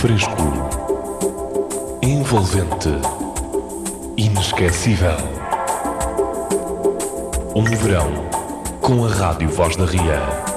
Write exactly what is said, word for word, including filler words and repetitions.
fresco, envolvente, inesquecível. Um verão com a Rádio Voz da Ria.